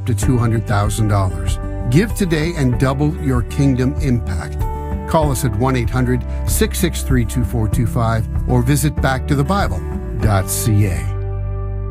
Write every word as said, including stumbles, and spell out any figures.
up to two hundred thousand dollars. Give today and double your kingdom impact. Call us at one eight hundred, six six three, two four two five or visit back to the bible dot c a.